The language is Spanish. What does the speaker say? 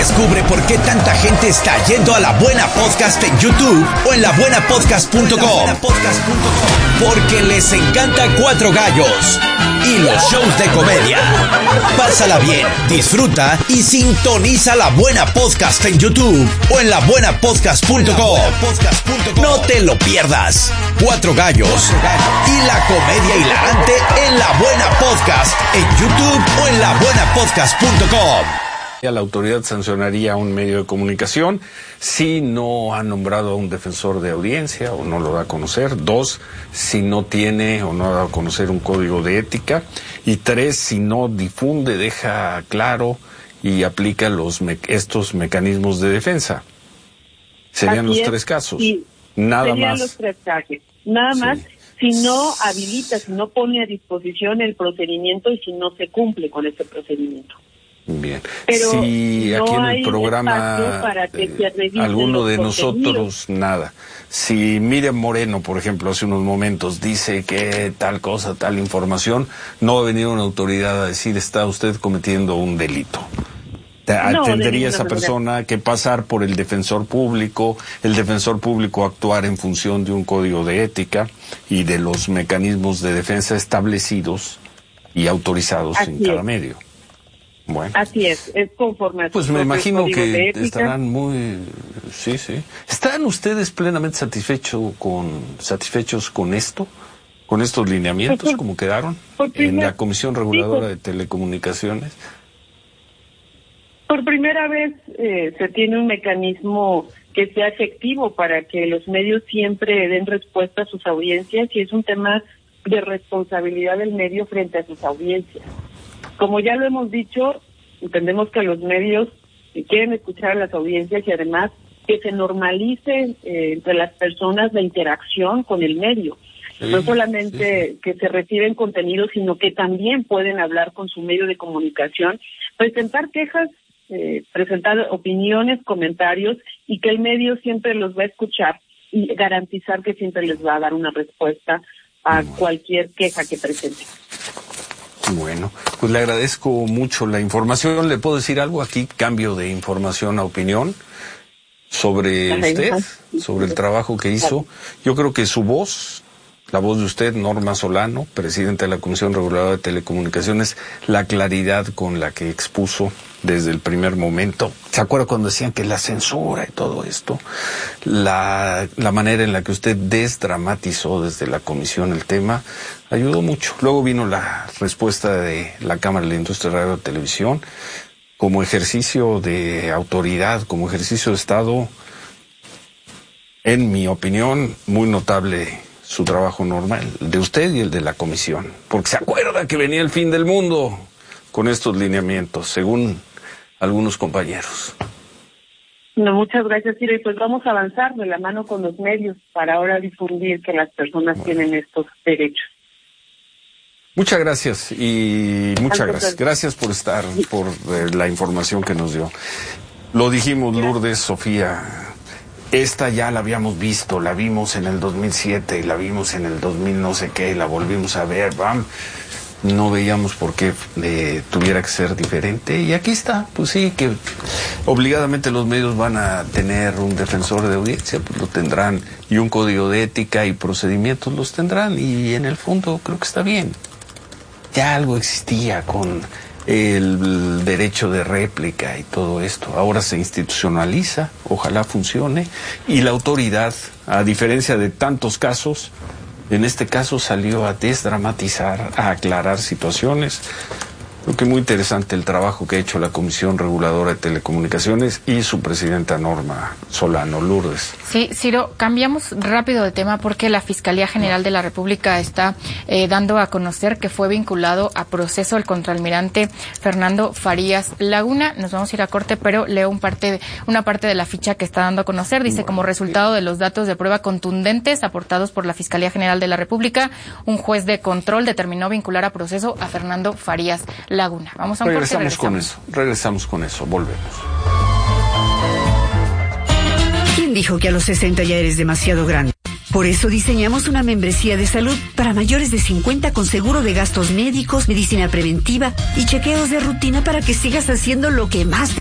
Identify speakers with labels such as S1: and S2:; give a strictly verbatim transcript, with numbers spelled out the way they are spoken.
S1: Descubre por qué tanta gente está yendo a La Buena Podcast en YouTube o en la buena podcast punto com. Porque les encanta Cuatro Gallos y los shows de comedia. Pásala bien, disfruta y sintoniza La Buena Podcast en YouTube o en la buena podcast punto com. No te lo pierdas. Cuatro Gallos y la comedia hilarante en La Buena Podcast en YouTube o en la buena podcast punto com.
S2: La autoridad sancionaría a un medio de comunicación si no ha nombrado a un defensor de audiencia o no lo da a conocer. Dos, si no tiene o no ha dado a conocer un código de ética. Y tres, si no difunde, deja claro y aplica los me- estos mecanismos de defensa. Serían
S3: Así
S2: los
S3: es,
S2: tres casos.
S3: Sí,
S2: Nada
S3: serían
S2: más.
S3: los tres casos. Nada
S2: Sí.
S3: más si no habilita, si no pone a disposición el procedimiento y si no se cumple con ese procedimiento.
S2: Bien.
S3: Pero
S2: si
S3: no
S2: aquí en
S3: hay
S2: el programa
S3: espacio para que se
S2: eh,
S3: revisen
S2: alguno
S3: los
S2: de
S3: contenidos.
S2: nosotros, nada. Si Miriam Moreno, por ejemplo, hace unos momentos dice que tal cosa, tal información, no va a venir una autoridad a decir está usted cometiendo un delito.
S3: No,
S2: Tendría esa
S3: manera.
S2: persona que pasar por el defensor público, el defensor público actuar en función de un código de ética y de los mecanismos de defensa establecidos y autorizados
S3: Así
S2: en cada
S3: es.
S2: medio. Bueno.
S3: Así es, es conforme a sus
S2: Pues me
S3: propios
S2: imagino
S3: códigos de
S2: que
S3: ética.
S2: estarán muy, sí, sí. ¿Están ustedes plenamente satisfechos con, satisfechos con esto, con estos lineamientos,
S3: Pues por-
S2: como quedaron
S3: por
S2: en
S3: primer-
S2: la Comisión Reguladora
S3: sí,
S2: de Telecomunicaciones?
S3: Por primera vez eh, se tiene un mecanismo que sea efectivo para que los medios siempre den respuesta a sus audiencias y es un tema de responsabilidad del medio frente a sus audiencias. Como ya lo hemos dicho, entendemos que los medios quieren escuchar a las audiencias y además que se normalice eh, entre las personas la interacción con el medio.
S2: Sí,
S3: No solamente
S2: sí, sí.
S3: que se reciben contenidos, sino que también pueden hablar con su medio de comunicación, presentar quejas, eh, presentar opiniones, comentarios, y que el medio siempre los va a escuchar y garantizar que siempre les va a dar una respuesta a
S2: Bueno.
S3: cualquier queja que presenten.
S2: Bueno, pues le agradezco mucho la información. ¿Le puedo decir algo aquí? Cambio de información a opinión sobre
S3: Ajá,
S2: usted,
S3: ajá.
S2: sobre el trabajo que hizo. Yo creo que su voz, la voz de usted, Norma Solano, presidenta de la Comisión Reguladora de Telecomunicaciones, la claridad con la que expuso desde el primer momento. ¿Se acuerda cuando decían que la censura y todo esto? La, la manera en la que usted desdramatizó desde la comisión el tema ayudó mucho. Luego vino la respuesta de la Cámara de la Industria de Radio y Televisión. Como ejercicio de autoridad, como ejercicio de Estado, en mi opinión, muy notable su trabajo normal, de usted y el de la comisión. Porque se acuerda que venía el fin del mundo con estos lineamientos, según algunos compañeros.
S3: No, muchas gracias, Ciro. Y pues vamos a avanzar de la mano con los medios para ahora difundir que las personas
S2: Bueno.
S3: tienen estos derechos.
S2: Muchas gracias y muchas
S3: Al
S2: gracias.
S3: contrario.
S2: Gracias por estar, por eh, la información que nos dio. Lo dijimos, Lourdes, Sofía, esta ya la habíamos visto, la vimos en el dos mil siete y la vimos en el dos mil no sé qué y la volvimos a ver, bam. No veíamos por qué eh, tuviera que ser diferente. Y aquí está, pues sí, que obligadamente los medios van a tener un defensor de audiencia, pues lo tendrán, y un código de ética y procedimientos los tendrán, y en el fondo creo que está bien. Ya algo existía con el derecho de réplica y todo esto. Ahora se institucionaliza, ojalá funcione, y la autoridad, a diferencia de tantos casos, en este caso salió a desdramatizar, a aclarar situaciones. Creo que muy interesante el trabajo que ha hecho la Comisión Reguladora de Telecomunicaciones y su presidenta Norma Solano. Lourdes.
S4: Sí, Ciro, cambiamos rápido de tema porque la Fiscalía General de la República está eh, dando a conocer que fue vinculado a proceso el contraalmirante Fernando Farías Laguna. Nos vamos a ir a corte, pero leo un parte, una parte de la ficha que está dando a conocer. Dice, como resultado de los datos de prueba contundentes aportados por la Fiscalía General de la República, un juez de control determinó vincular a proceso a Fernando Farías Laguna. Vamos a un corte y
S2: Regresamos con
S4: regresamos.
S2: eso, regresamos con eso, volvemos.
S5: ¿Quién dijo que a los sesenta ya eres demasiado grande? Por eso diseñamos una membresía de salud para mayores de cincuenta con seguro de gastos médicos, medicina preventiva y chequeos de rutina para que sigas haciendo lo que más te